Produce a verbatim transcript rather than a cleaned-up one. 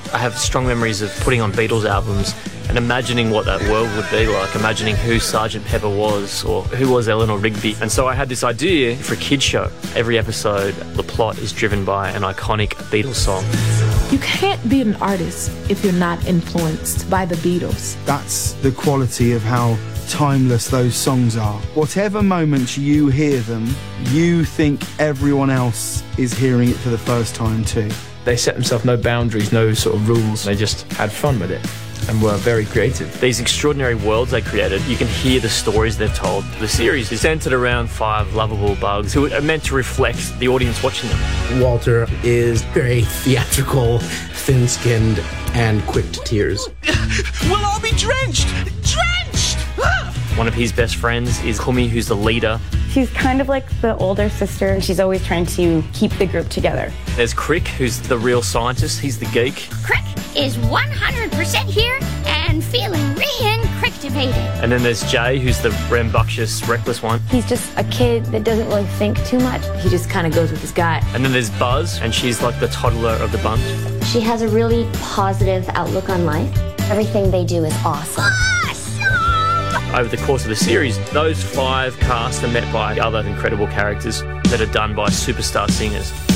I have strong memories of putting on Beatles albums and imagining what that world would be like, imagining who Sergeant Pepper was or who was Eleanor Rigby. And so I had this idea for a kids show. Every episode, the plot is driven by an iconic Beatles song. You can't be an artist if you're not influenced by the Beatles. That's the quality of how timeless those songs are. Whatever moments you hear them, you think everyone else is hearing it for the first time too. They set themselves no boundaries, no sort of rules. They just had fun with it and were very creative. These extraordinary worlds they created, you can hear the stories they've told. The series is centered around five lovable bugs who are meant to reflect the audience watching them. Walter is very theatrical, thin-skinned, and quick to tears. We'll all be drenched! Drenched! One of his best friends is Kumi, who's the leader. She's kind of like the older sister, and she's always trying to keep the group together. There's Crick, who's the real scientist. He's the geek. Crick is one hundred percent here and feeling re-cricktivated. And then there's Jay, who's the rambunctious, reckless one. He's just a kid that doesn't really think too much. He just kind of goes with his gut. And then there's Buzz, and she's like the toddler of the bunch. She has a really positive outlook on life. Everything they do is awesome. Over the course of the series, those five casts are met by other incredible characters that are done by superstar singers.